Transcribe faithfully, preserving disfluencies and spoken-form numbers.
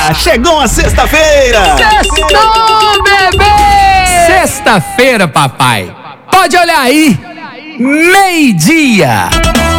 Ah, chegou a sexta-feira! Sextou, bebê! Sexta-feira, papai. Pode olhar aí. Meio-dia.